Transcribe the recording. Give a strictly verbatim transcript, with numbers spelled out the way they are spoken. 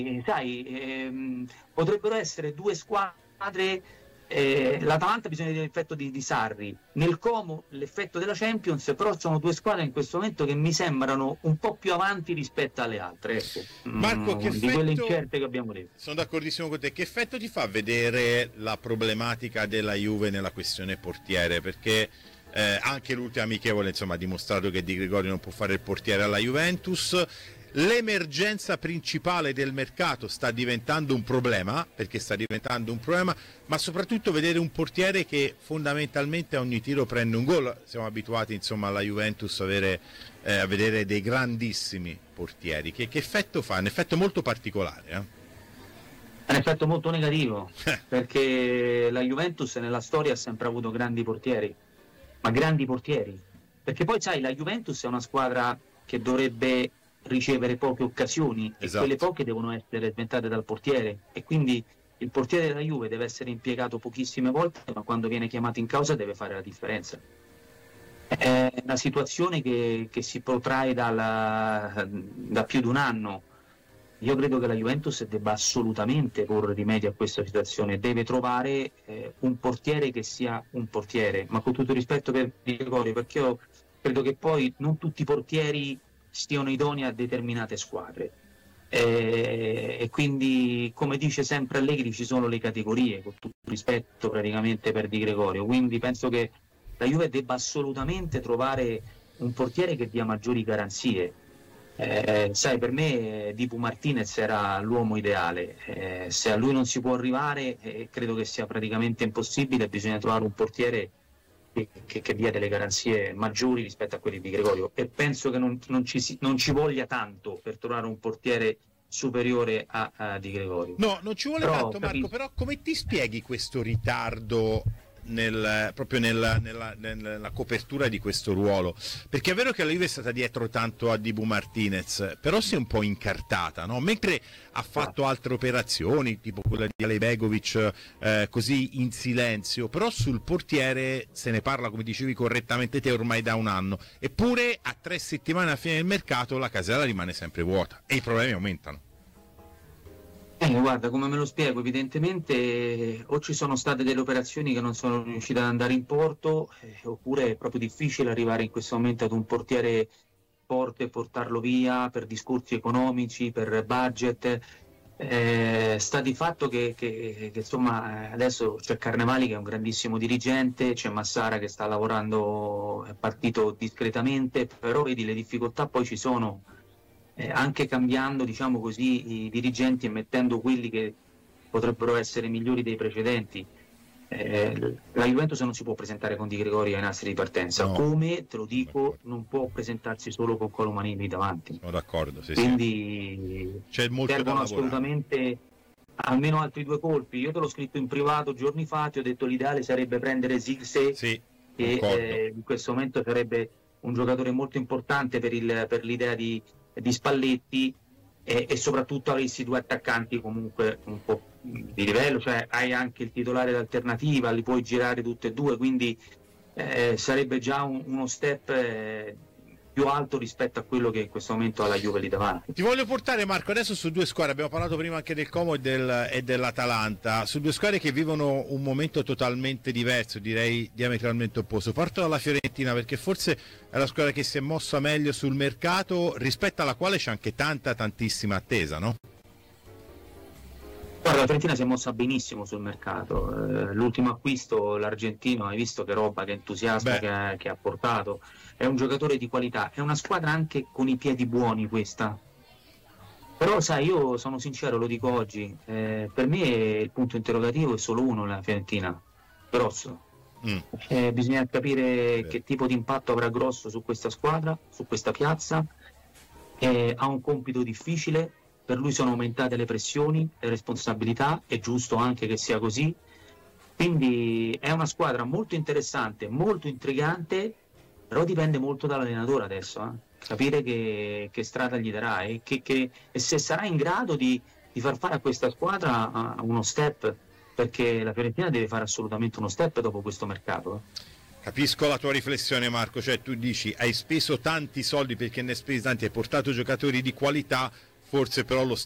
sai, ehm, potrebbero essere due squadre. Eh, L'Atalanta bisogna vedere l'effetto di, di Sarri, nel Como l'effetto della Champions, però sono due squadre in questo momento che mi sembrano un po' più avanti rispetto alle altre, ecco. Marco, che mm, effetto, di quelle incerte che abbiamo detto. Sono d'accordissimo con te. Che effetto ti fa vedere la problematica della Juve nella questione portiere? Perché eh, anche l'ultima amichevole, insomma, ha dimostrato che Di Gregorio non può fare il portiere alla Juventus. L'emergenza principale del mercato sta diventando un problema, perché sta diventando un problema, ma soprattutto vedere un portiere che fondamentalmente a ogni tiro prende un gol. Siamo abituati, insomma, alla Juventus a, avere, eh, a vedere dei grandissimi portieri. Che, che effetto fa? Un effetto molto particolare, eh? È un effetto molto negativo, perché la Juventus nella storia ha sempre avuto grandi portieri, ma grandi portieri, perché poi sai, la Juventus è una squadra che dovrebbe ricevere poche occasioni, esatto. E quelle poche devono essere sventate dal portiere, e quindi il portiere della Juve deve essere impiegato pochissime volte, ma quando viene chiamato in causa deve fare la differenza. È una situazione che, che si protrae dalla, da più di un anno. Io credo che la Juventus debba assolutamente porre rimedio a questa situazione, deve trovare eh, un portiere che sia un portiere, ma con tutto il rispetto per Di Gregorio, perché io credo che poi non tutti i portieri stiano idonei a determinate squadre, e, e quindi, come dice sempre Allegri, ci sono le categorie, con tutto il rispetto praticamente per Di Gregorio, quindi penso che la Juve debba assolutamente trovare un portiere che dia maggiori garanzie. Eh, sai, per me Dibu Martinez era l'uomo ideale, eh, se a lui non si può arrivare, eh, credo che sia praticamente impossibile, bisogna trovare un portiere che, che, che dia delle garanzie maggiori rispetto a quelli di Gregorio, e penso che non, non, ci, si, non ci voglia tanto per trovare un portiere superiore a, a Di Gregorio. No, non ci vuole però, tanto, Marco, capisco. però come ti spieghi questo ritardo nel, proprio nella, nella, nella copertura di questo ruolo? Perché è vero che la Juve è stata dietro tanto a Dibu Martinez, però si è un po' incartata, no? Mentre ha fatto altre operazioni tipo quella di Alejbegovic, eh, così in silenzio, però sul portiere se ne parla, come dicevi correttamente te, ormai da un anno, eppure a tre settimane alla fine del mercato la casella rimane sempre vuota e i problemi aumentano. Eh, guarda, come me lo spiego, evidentemente eh, o ci sono state delle operazioni che non sono riuscite ad andare in porto, eh, oppure è proprio difficile arrivare in questo momento ad un portiere forte e portarlo via per discorsi economici, per budget. Eh, sta di fatto che, che, che insomma adesso c'è Carnevali che è un grandissimo dirigente, c'è Massara che sta lavorando, è partito discretamente, però vedi le difficoltà poi ci sono. Eh, anche cambiando, diciamo così, i dirigenti e mettendo quelli che potrebbero essere migliori dei precedenti. Eh, la Juventus non si può presentare con Di Gregorio ai nastri di partenza, No. come te lo dico, non può presentarsi solo con Colomanini davanti. Sono d'accordo, sì, quindi sì. C'è molto servono da assolutamente almeno altri due colpi. Io te l'ho scritto in privato giorni fa, ti ho detto l'ideale sarebbe prendere Zirkzee, sì, che eh, in questo momento sarebbe un giocatore molto importante per, il, per l'idea di di Spalletti, e, e soprattutto avresti due attaccanti comunque un po' di livello, cioè hai anche il titolare d'alternativa, li puoi girare tutti e due, quindi eh, sarebbe già un, uno step eh, più alto rispetto a quello che in questo momento ha la Juve lì davanti. Ti voglio portare, Marco, adesso su due squadre, abbiamo parlato prima anche del Como e, del, e dell'Atalanta, su due squadre che vivono un momento totalmente diverso, direi diametralmente opposto. Parto dalla Fiorentina perché forse è la squadra che si è mossa meglio sul mercato, rispetto alla quale c'è anche tanta tantissima attesa, no? Guarda, la Fiorentina si è mossa benissimo sul mercato, eh, l'ultimo acquisto, l'argentino, hai visto che roba, che entusiasmo che ha, che ha portato, è un giocatore di qualità, è una squadra anche con i piedi buoni questa, però sai, io sono sincero, lo dico oggi, eh, per me il punto interrogativo è solo uno, la Fiorentina, grosso. Mm. Eh, bisogna capire sì. che tipo di impatto avrà Grosso su questa squadra, su questa piazza, eh, ha un compito difficile. Per lui sono aumentate le pressioni, le responsabilità, è giusto anche che sia così, quindi è una squadra molto interessante, molto intrigante, però dipende molto dall'allenatore adesso, eh? Capire che, che strada gli darà e, che, che, e se sarà in grado di, di far fare a questa squadra uh, uno step, perché la Fiorentina deve fare assolutamente uno step dopo questo mercato. Eh? Capisco la tua riflessione, Marco, cioè tu dici hai speso tanti soldi perché ne hai spesi tanti, hai portato giocatori di qualità, forse però lo